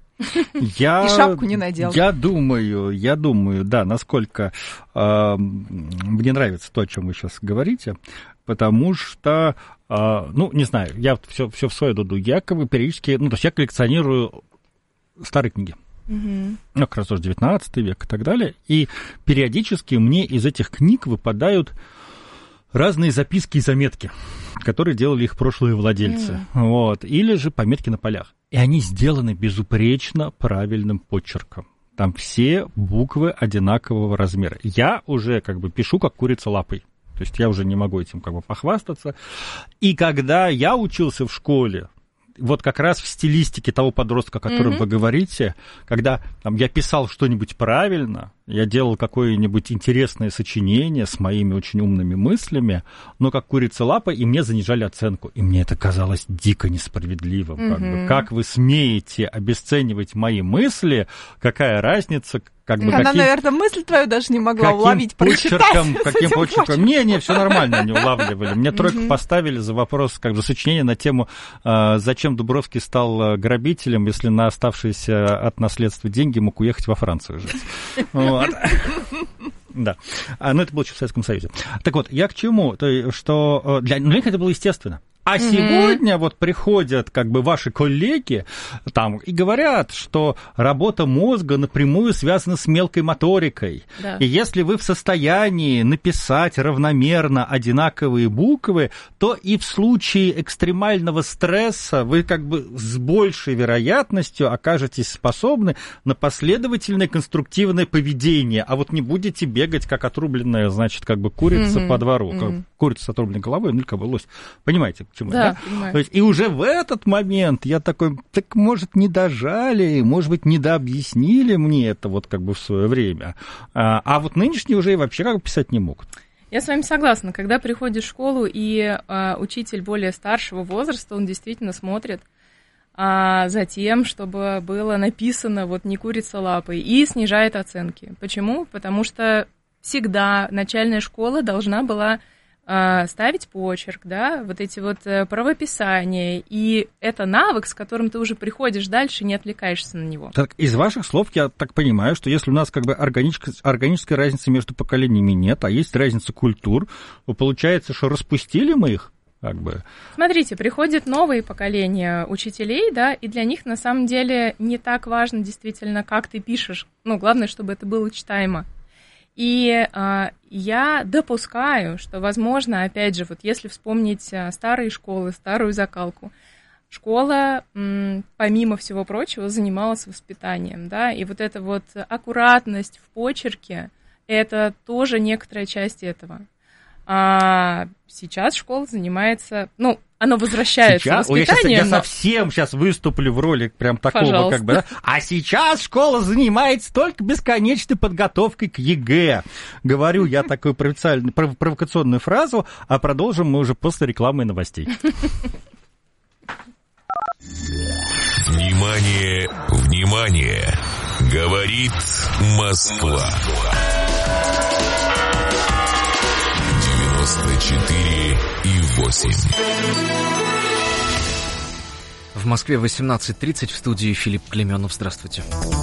Я, и шапку не надел. Я думаю, я думаю, да, насколько э, мне нравится то, о чем вы сейчас говорите, потому что, э, ну, не знаю, я все, все в свою дуду, я как бы периодически, ну, то есть я коллекционирую старые книги. Mm-hmm. Ну, как раз тоже девятнадцатый век и так далее, и периодически мне из этих книг выпадают разные записки и заметки, которые делали их прошлые владельцы, mm. вот, или же пометки на полях. И они сделаны безупречно правильным почерком. Там все буквы одинакового размера. Я уже как бы пишу как курица лапой. То есть я уже не могу этим как бы похвастаться. И когда я учился в школе, вот как раз в стилистике того подростка, о котором mm-hmm. вы говорите, когда там, я писал что-нибудь правильно, я делал какое-нибудь интересное сочинение с моими очень умными мыслями, но как курица лапа, и мне занижали оценку. И мне это казалось дико несправедливым. Mm-hmm. Как бы, как вы смеете обесценивать мои мысли? Какая разница? Как бы, Она, каким, наверное, мысль твою даже не могла уловить, прочитать. Каким почерком? Не, не, все нормально, они улавливали. Мне тройку mm-hmm. поставили за вопрос, как бы, сочинение на тему, э, зачем Дубровский стал грабителем, если на оставшиеся от наследства деньги мог уехать во Францию жить. Вот. Да. Но это было еще в Советском Союзе. Так вот, я к чему? То, что для них это было естественно. А mm-hmm. сегодня вот приходят как бы ваши коллеги там и говорят, что работа мозга напрямую связана с мелкой моторикой. Да. И если вы в состоянии написать равномерно одинаковые буквы, то и в случае экстремального стресса вы как бы с большей вероятностью окажетесь способны на последовательное конструктивное поведение, а вот не будете бегать как отрубленная, значит, как бы курица mm-hmm. по двору, mm-hmm. как курица с отрубленной головой, ну или как бы лось. Понимаете? Почему, да, да? То есть, и уже в этот момент я такой, так, может, не дожали, может быть, не дообъяснили мне это вот как бы в свое время. А, а вот нынешние уже и вообще как бы писать не могут. Я с вами согласна. Когда приходишь в школу, и а, учитель более старшего возраста, он действительно смотрит а, за тем, чтобы было написано вот не курица лапой, и снижает оценки. Почему? Потому что всегда начальная школа должна была ставить почерк, да, вот эти вот правописания, и это навык, с которым ты уже приходишь дальше, не отвлекаешься на него. Так, из ваших слов я так понимаю, что если у нас как бы органической, органической разницы между поколениями нет, а есть разница культур, то получается, что распустили мы их? Как бы. Смотрите, приходят новые поколения учителей, да, и для них на самом деле не так важно действительно, как ты пишешь, ну, главное, чтобы это было читаемо. И э, я допускаю, что, возможно, опять же, вот если вспомнить старые школы, старую закалку, школа, м, помимо всего прочего, занималась воспитанием, да, и вот эта вот аккуратность в почерке, это тоже некоторая часть этого. А сейчас школа занимается, ну, оно возвращается сейчас, воспитанием. Ой, я, сейчас, но... я совсем сейчас выступлю в роли прям такого, Пожалуйста. Как бы, да? А сейчас школа занимается только бесконечной подготовкой к ЕГЭ. Говорю я такую провокационную фразу, а продолжим мы уже после рекламы и новостей. Внимание, внимание! Говорит Москва. девяносто четыре и восемь. В Москве восемнадцать тридцать, в студии Филипп Клеменов. Здравствуйте.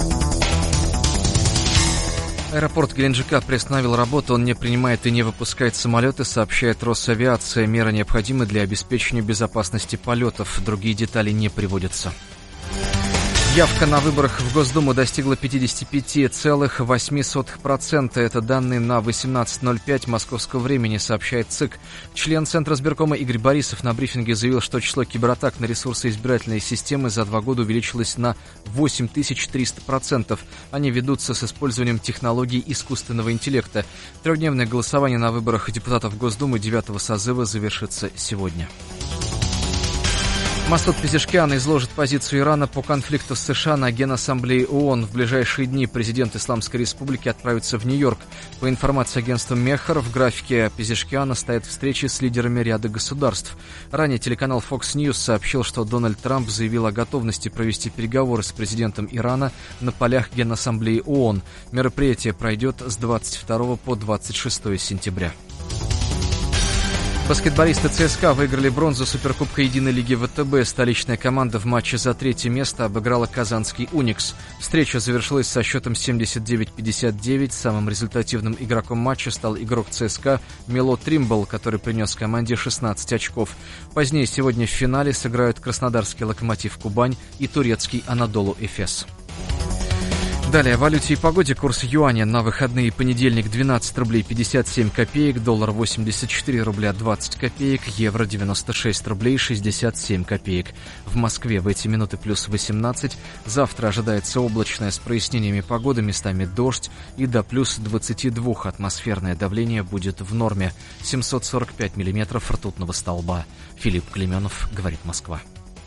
Аэропорт Геленджика приостановил работу, он не принимает и не выпускает самолеты, сообщает Росавиация. Меры необходимы для обеспечения безопасности полетов. Другие детали не приводятся. Явка на выборах в Госдуму достигла пятьдесят пять целых восемь десятых процента. Это данные на восемнадцать ноль пять московского времени, сообщает ЦИК. Член Центра избиркома Игорь Борисов на брифинге заявил, что число кибератак на ресурсы избирательной системы за два года увеличилось на восемь тысяч триста процентов. Они ведутся с использованием технологий искусственного интеллекта. Трехдневное голосование на выборах депутатов Госдумы девятого созыва завершится сегодня. Масуд Пезешкиан изложит позицию Ирана по конфликту с США на Генассамблее ООН. В ближайшие дни президент Исламской Республики отправится в Нью-Йорк. По информации агентства Мехар, в графике Пезешкиана стоят встречи с лидерами ряда государств. Ранее телеканал Fox News сообщил, что Дональд Трамп заявил о готовности провести переговоры с президентом Ирана на полях Генассамблеи ООН. Мероприятие пройдет с двадцать второго по двадцать шестое сентября. Баскетболисты ЦСКА выиграли бронзу Суперкубка Единой лиги ВТБ. Столичная команда в матче за третье место обыграла казанский «Уникс». Встреча завершилась со счетом семьдесят девять пятьдесят девять. Самым результативным игроком матча стал игрок ЦСКА Мело Тримбл, который принес команде шестнадцать очков. Позднее сегодня в финале сыграют краснодарский «Локомотив Кубань» и турецкий «Анадолу Эфес». Далее о валюте и погоде. Курс юаня на выходные: понедельник двенадцать рублей пятьдесят семь копеек, доллар восемьдесят четыре рубля двадцать копеек, евро девяносто шесть рублей шестьдесят семь копеек. В Москве в эти минуты плюс восемнадцать. Завтра ожидается облачное с прояснениями погоды, местами дождь, и до плюс двадцати двух. Атмосферное давление будет в норме. семьсот сорок пять миллиметров ртутного столба. Филипп Клеменов, говорит Москва.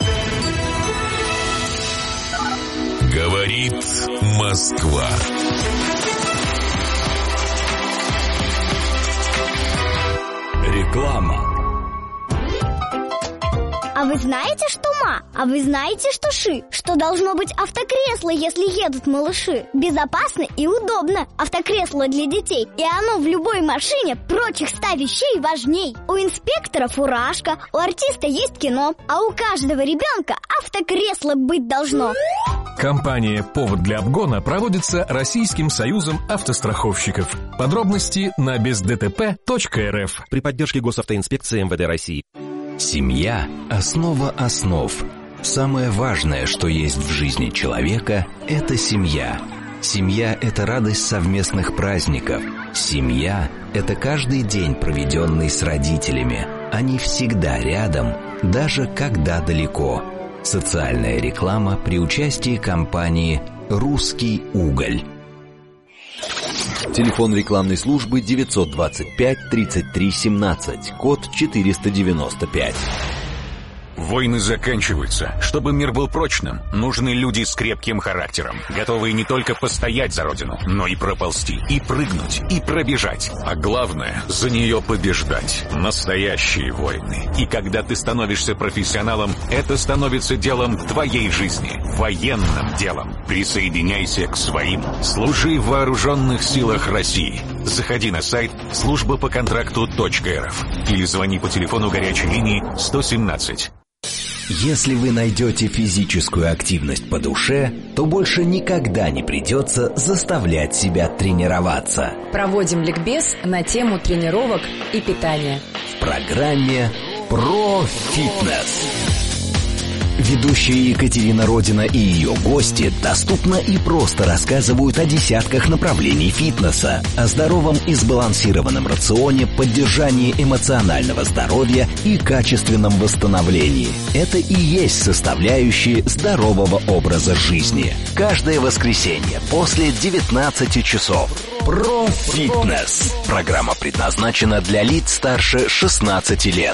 Говорит Москва. Реклама. А вы знаете, что ма? А вы знаете, что ши? Что должно быть автокресло, если едут малыши? Безопасно и удобно. Автокресло для детей. И оно в любой машине прочих ста вещей важней. У инспектора фуражка, у артиста есть кино, а у каждого ребенка автокресло быть должно. Компания «Повод для обгона» проводится Российским союзом автостраховщиков. Подробности на без дэ тэ пэ точка эр эф при поддержке Госавтоинспекции эм вэ дэ России. Семья – основа основ. Самое важное, что есть в жизни человека – это семья. Семья – это радость совместных праздников. Семья – это каждый день, проведенный с родителями. Они всегда рядом, даже когда далеко. Социальная реклама при участии компании «Русский уголь». Телефон рекламной службы девятьсот двадцать пять тридцать три семнадцать, код четыреста девяносто пять. Войны заканчиваются. Чтобы мир был прочным, нужны люди с крепким характером, готовые не только постоять за родину, но и проползти, и прыгнуть, и пробежать. А главное, за нее побеждать. Настоящие войны. И когда ты становишься профессионалом, это становится делом твоей жизни. Военным делом. Присоединяйся к своим. Служи в вооруженных силах России. Заходи на сайт служба по контракту точка эр эф или звони по телефону горячей линии сто семнадцать. Если вы найдете физическую активность по душе, то больше никогда не придется заставлять себя тренироваться. Проводим ликбез на тему тренировок и питания. В программе «Про фитнес». Ведущие Екатерина Родина и ее гости доступно и просто рассказывают о десятках направлений фитнеса, о здоровом и сбалансированном рационе, поддержании эмоционального здоровья и качественном восстановлении. Это и есть составляющие здорового образа жизни. Каждое воскресенье после девятнадцати часов. Про фитнес. Программа предназначена для лиц старше шестнадцати лет.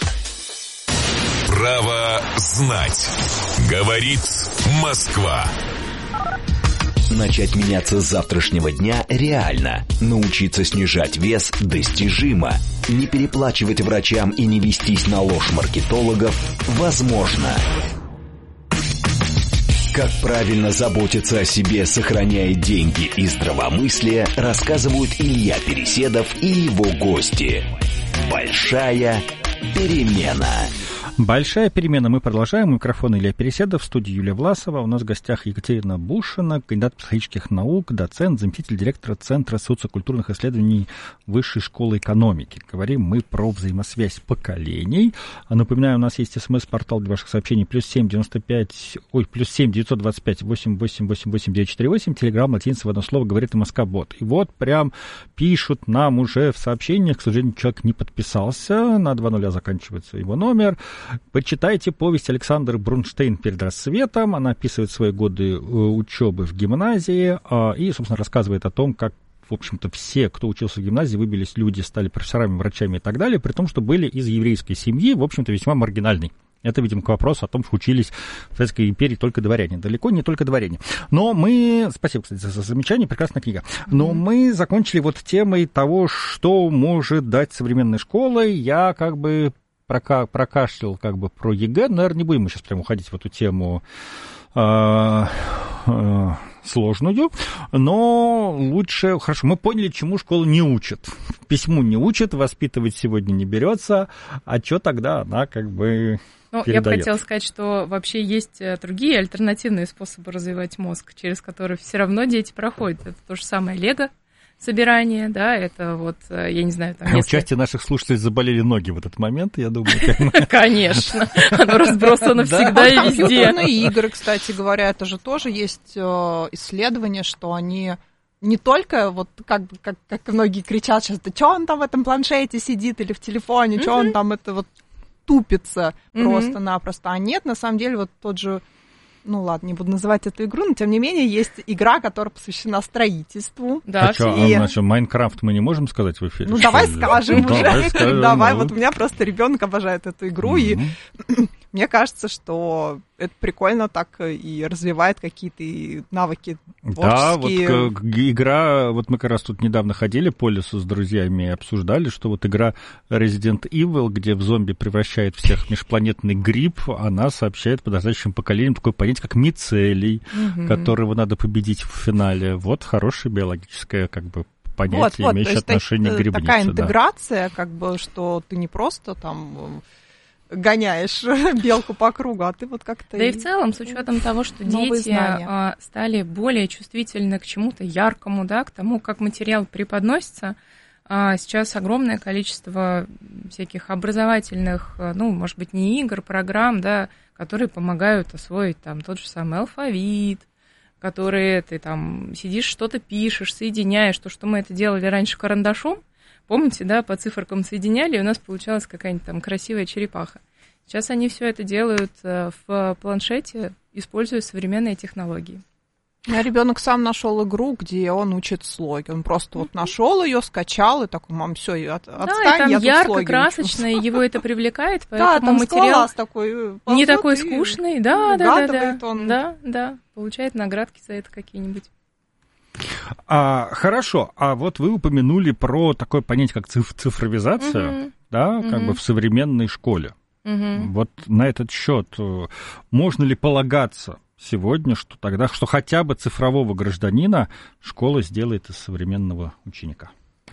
Право знать. Говорит Москва. Начать меняться с завтрашнего дня реально. Научиться снижать вес достижимо. Не переплачивать врачам и не вестись на ложь маркетологов возможно. Как правильно заботиться о себе, сохраняя деньги и здравомыслие, рассказывают Илья Переседов и его гости. Большая перемена. Большая перемена. Мы продолжаем. Микрофон Илья Переседов, в студии Юлия Власова. У нас в гостях Екатерина Бушина, кандидат психологических наук, доцент, заместитель директора Центра социокультурных исследований Высшей школы экономики. Говорим мы про взаимосвязь поколений. Напоминаю, у нас есть смс-портал для ваших сообщений плюс семь девяносто пять, ой, плюс семь девятьсот двадцать пять восемь восемь восемь восемь девять четыре восемь. Телеграм латиница в одно слово говорит МСК-бот. И вот прям пишут нам уже в сообщениях, к сожалению, человек не подписался, на два нуля заканчивается его номер. Почитайте повесть Александр Брунштейн «Перед рассветом». Она описывает свои годы учебы в гимназии и, собственно, рассказывает о том, как, в общем-то, все, кто учился в гимназии, выбились люди, стали профессорами, врачами и так далее, при том, что были из еврейской семьи, в общем-то, весьма маргинальной. Это, видимо, к вопросу о том, что учились в Советской империи только дворяне. Далеко не только дворяне. Но мы... Спасибо, кстати, за замечание, прекрасная книга. Но mm-hmm. мы закончили вот темой того, что может дать современная школа. Я как бы прока- прокашлял как бы про ЕГЭ. Наверное, не будем мы сейчас прямо уходить в эту тему э- э- сложную, но лучше... Хорошо, мы поняли, чему школа не учит. Письму не учит, воспитывать сегодня не берется, а что тогда она как бы... Ну, я бы хотела сказать, что вообще есть другие альтернативные способы развивать мозг, через которые все равно дети проходят. Это то же самое лего собирание, да, это вот, я не знаю, там... У если... части наших слушателей заболели ноги в этот момент, я думаю. Конечно, оно разбросано всегда и везде. Компьютерные игры, кстати говоря, это же тоже есть исследования, что они... Не только, вот как, как, как многие кричат сейчас, да что он там в этом планшете сидит или в телефоне, что он там это вот тупится mm-hmm. просто-напросто. А нет, на самом деле, вот тот же, ну ладно, не буду называть эту игру, но тем не менее есть игра, которая посвящена строительству. Да, а что, и... а, значит, Майнкрафт мы не можем сказать в эфире? Ну давай ли? скажем уже. Давай, скажем, давай ну. вот у меня просто ребенок обожает эту игру, mm-hmm. и мне кажется, что это прикольно так и развивает какие-то навыки творческие. Да, вот игра, вот мы как раз тут недавно ходили по лесу с друзьями и обсуждали, что вот игра Resident Evil, где в зомби превращает всех межпланетный гриб, она сообщает подрастающим поколениям такое понятие, как мицелий, угу. которого надо победить в финале. Вот хорошее биологическое как бы понятие, вот, имеющее вот, отношение к грибнице. Такая интеграция, да. как бы, что ты не просто там... гоняешь белку по кругу, а ты вот как-то... Да и в целом, с учетом того, что дети знания. стали более чувствительны к чему-то яркому, да, к тому, как материал преподносится, сейчас огромное количество всяких образовательных, ну, может быть, не игр, программ, да, которые помогают освоить там тот же самый алфавит, которые ты там сидишь, что-то пишешь, соединяешь, то, что мы это делали раньше карандашом. Помните, да, по циферкам соединяли, и у нас получалась какая-нибудь там красивая черепаха. Сейчас они все это делают в планшете, используя современные технологии. У меня ребенок сам нашел игру, где он учит слоги. Он просто mm-hmm. вот нашел ее, скачал и такой: мам, все, от, отстань, да, и там я ярко, красочно, и его это привлекает, поэтому да, там материал такой, не такой скучный, да, да, да, да, он. да, да, получает наградки за это какие-нибудь. А, хорошо, а вот вы упомянули про такое понятие, как циф- цифровизация, uh-huh. да, uh-huh. как бы в современной школе. Uh-huh. Вот на этот счет можно ли полагаться сегодня, что тогда, что хотя бы цифрового гражданина школа сделает из современного ученика?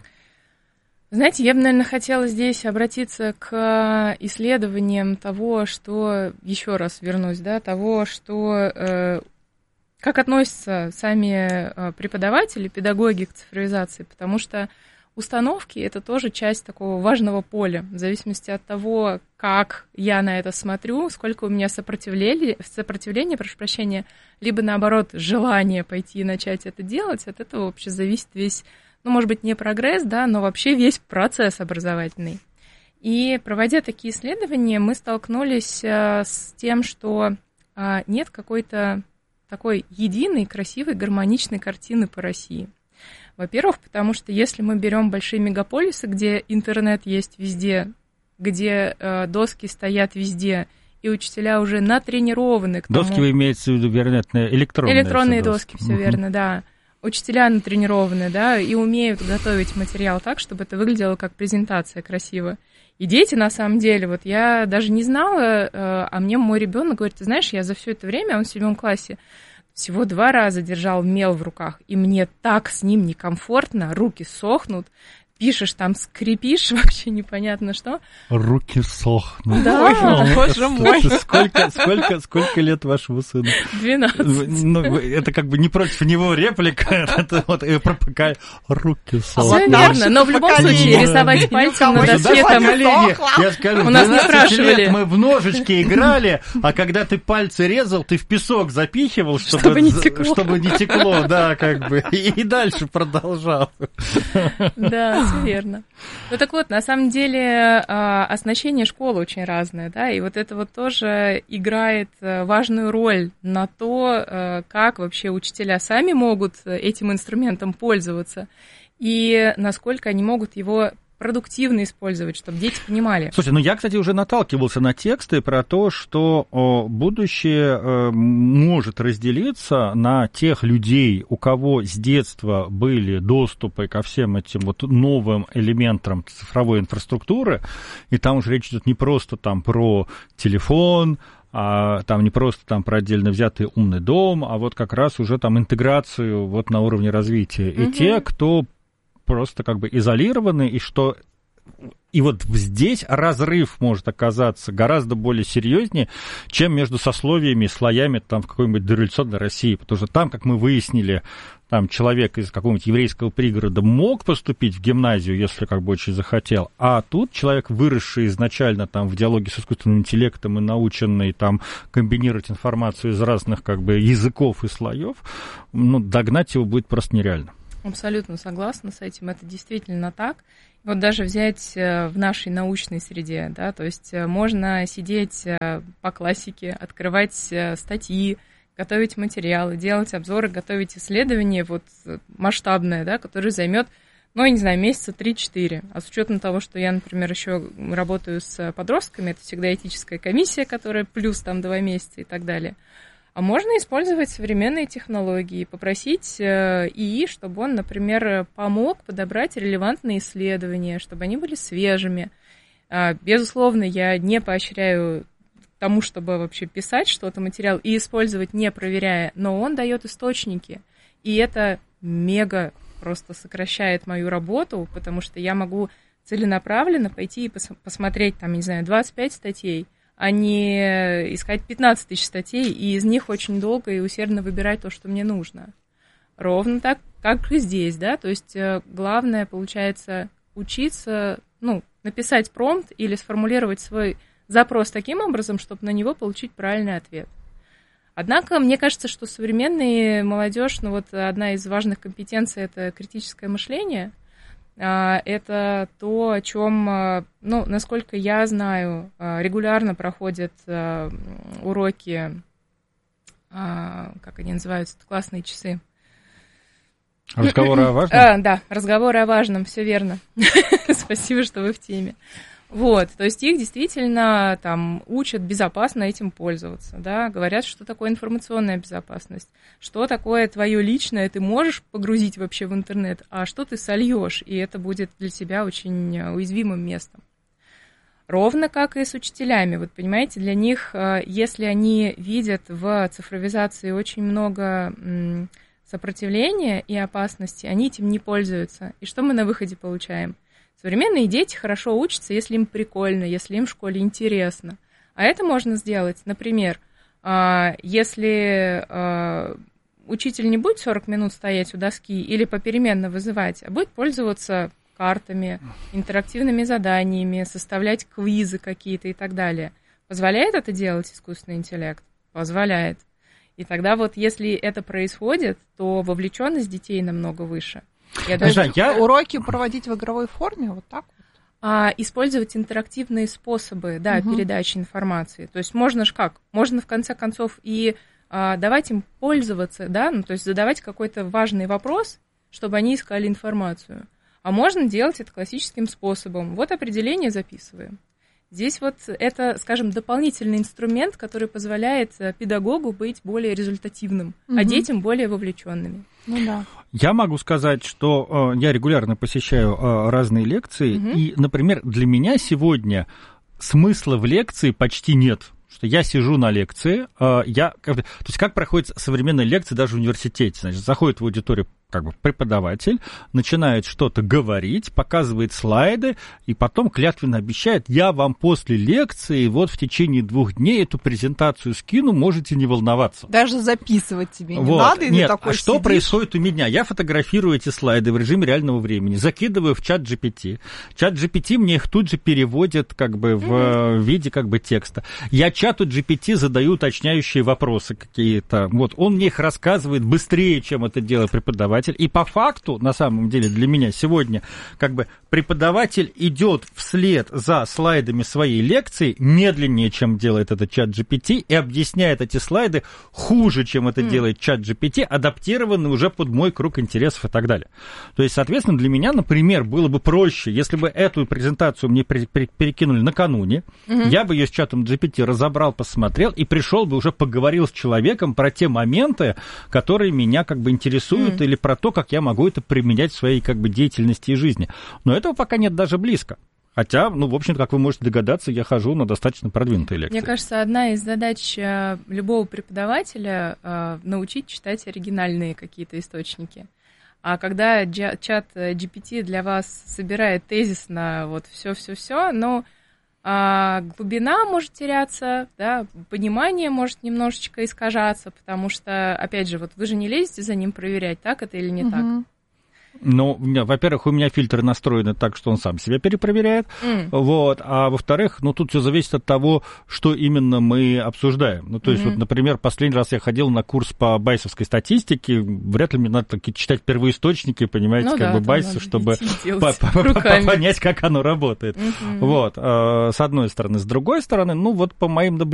Знаете, я бы, наверное, хотела здесь обратиться к исследованиям того, что, еще раз вернусь, да, того, что... Э, как относятся сами преподаватели, педагоги к цифровизации, потому что установки – это тоже часть такого важного поля, в зависимости от того, как я на это смотрю, сколько у меня сопротивления, сопротивления, прошу прощения, либо, наоборот, желание пойти и начать это делать, от этого вообще зависит весь, ну, может быть, не прогресс, да, но вообще весь процесс образовательный. И проводя такие исследования, мы столкнулись с тем, что нет какой-то такой единой, красивой, гармоничной картины по России. Во-первых, потому что если мы берем большие мегаполисы, где интернет есть везде, где э, доски стоят везде, и учителя уже натренированы к тому... Доски вы имеете в виду, вероятно, электронные? Электронные доски, все uh-huh. верно, да. Учителя натренированы, да, и умеют готовить материал так, чтобы это выглядело как презентация красиво. И дети, на самом деле, вот я даже не знала, а мне мой ребенок говорит: ты знаешь, я за все это время, он в седьмом классе, всего два раза держал мел в руках, и мне так с ним некомфортно, руки сохнут, пишешь, там скрипишь, вообще непонятно что. Руки сохнут. Да, Ой, боже мой. Сколько, сколько, сколько лет вашему сыну? двенадцать. Ну, это как бы не против него реплика, это вот пропакай, руки сохнут. Все верно, но в любом случае рисовать пальцем на доске там... Я скажу, у нас не спрашивали. Мы в ножички играли, а когда ты пальцы резал, ты в песок запихивал, чтобы, чтобы не текло. Чтобы не текло, да, как бы, и дальше продолжал. Да, все верно. Ну так вот, на самом деле оснащение школы очень разное, да, и вот это вот тоже играет важную роль на то, как вообще учителя сами могут этим инструментом пользоваться и насколько они могут его продуктивно использовать, чтобы дети понимали. Слушай, ну я, кстати, уже наталкивался на тексты про то, что о, будущее э, может разделиться на тех людей, у кого с детства были доступы ко всем этим вот новым элементам цифровой инфраструктуры, и там уже речь идет не просто там про телефон, а там не просто там про отдельно взятый умный дом, а вот как раз уже там интеграцию вот на уровне развития. И угу. те, кто просто как бы изолированы, и что... И вот здесь разрыв может оказаться гораздо более серьезнее, чем между сословиями и слоями там, в какой-нибудь дореволюционной России. Потому что там, как мы выяснили, там человек из какого-нибудь еврейского пригорода мог поступить в гимназию, если как бы очень захотел, а тут человек, выросший изначально там, в диалоге с искусственным интеллектом и наученный там, комбинировать информацию из разных как бы, языков и слоев, ну, догнать его будет просто нереально. Абсолютно согласна с этим, это действительно так. Вот даже взять в нашей научной среде, да, то есть можно сидеть по классике, открывать статьи, готовить материалы, делать обзоры, готовить исследования вот масштабное, да, которое займет, ну, я не знаю, месяца три-четыре. А с учетом того, что я, например, еще работаю с подростками, это всегда этическая комиссия, которая плюс там два месяца и так далее. А можно использовать современные технологии, попросить ИИ, чтобы он, например, помог подобрать релевантные исследования, чтобы они были свежими. Безусловно, я не поощряю тому, чтобы вообще писать что-то, материал, и использовать, не проверяя, но он дает источники. И это мега просто сокращает мою работу, потому что я могу целенаправленно пойти и пос- посмотреть, там, не знаю, двадцать пять статей, а не искать пятнадцать тысяч статей, и из них очень долго и усердно выбирать то, что мне нужно. Ровно так, как и здесь, да, то есть главное, получается, учиться, ну, написать промпт или сформулировать свой запрос таким образом, чтобы на него получить правильный ответ. Однако, мне кажется, что современная молодежь, ну, вот одна из важных компетенций – это критическое мышление. Это то, о чем, ну, насколько я знаю, регулярно проходят уроки, как они называются, классные часы. Разговоры о важном? А, да, разговоры о важном, все верно. Спасибо, что вы в теме. Вот, то есть их действительно там учат безопасно этим пользоваться, да, говорят, что такое информационная безопасность, что такое твое личное, ты можешь погрузить вообще в интернет, а что ты сольешь, и это будет для тебя очень уязвимым местом. Ровно как и с учителями, вот понимаете, для них, если они видят в цифровизации очень много сопротивления и опасности, они этим не пользуются. И что мы на выходе получаем? Современные дети хорошо учатся, если им прикольно, если им в школе интересно. А это можно сделать, например, если учитель не будет сорок минут стоять у доски или попеременно вызывать, а будет пользоваться картами, интерактивными заданиями, составлять квизы какие-то и так далее. Позволяет это делать искусственный интеллект? Позволяет. И тогда вот если это происходит, то вовлеченность детей намного выше. Я даже... я... Уроки проводить в игровой форме, вот так вот? А, использовать интерактивные способы, да, угу. передачи информации. То есть можно же как? Можно в конце концов и а, давать им пользоваться, да, ну, то есть задавать какой-то важный вопрос, чтобы они искали информацию. А можно делать это классическим способом. Вот определение записываем. Здесь вот это, скажем, дополнительный инструмент, который позволяет педагогу быть более результативным, угу. а детям более вовлеченными. Ну да. Я могу сказать, что э, я регулярно посещаю э, разные лекции, угу. и, например, для меня сегодня смысла в лекции почти нет. Что я сижу на лекции, э, я, то есть как проходит современная лекция даже в университете. Значит, заходит в аудиторию как бы преподаватель, начинает что-то говорить, показывает слайды, и потом клятвенно обещает: я вам после лекции вот в течение двух дней эту презентацию скину, можете не волноваться. Даже записывать тебе не вот. надо, и Нет, ты такой а что сидишь? Происходит у меня? Я фотографирую эти слайды в режиме реального времени, закидываю в чат джи пи ти. Чат джи пи ти мне их тут же переводит как бы в mm-hmm. виде как бы текста. Я чату джи пи ти задаю уточняющие вопросы какие-то. Вот, он мне их рассказывает быстрее, чем это делает преподаватель. преподаватель. И по факту, на самом деле, для меня сегодня, как бы, преподаватель идет вслед за слайдами своей лекции медленнее, чем делает это чат джи пи ти, и объясняет эти слайды хуже, чем это mm. делает чат джи пи ти, адаптированный уже под мой круг интересов и так далее. То есть, соответственно, для меня, например, было бы проще, если бы эту презентацию мне перекинули накануне, mm-hmm. я бы ее с чатом джи пи ти разобрал, посмотрел и пришел бы уже поговорил с человеком про те моменты, которые меня как бы интересуют, mm. или про то, как я могу это применять в своей как бы деятельности и жизни. Но этого пока нет даже близко. Хотя, ну, в общем-то, как вы можете догадаться, я хожу на достаточно продвинутые лекции. Мне кажется, одна из задач любого преподавателя — научить читать оригинальные какие-то источники. А когда чат джи пи ти для вас собирает тезисно вот все-все-все, но а глубина может теряться, да, понимание может немножечко искажаться, потому что, опять же, вот вы же не лезете за ним проверять, так это или не угу. так. Ну, во-первых, у меня фильтры настроены так, что он сам себя перепроверяет, mm. вот, а во-вторых, ну, тут все зависит от того, что именно мы обсуждаем. Ну, то есть, mm-hmm. вот, например, последний раз я ходил на курс по байсовской статистике, вряд ли мне надо читать первоисточники, понимаете, ну, как да, бы байсы, чтобы понять, как оно работает. Mm-hmm. Вот, с одной стороны. С другой стороны, ну, вот по моим наблюдениям,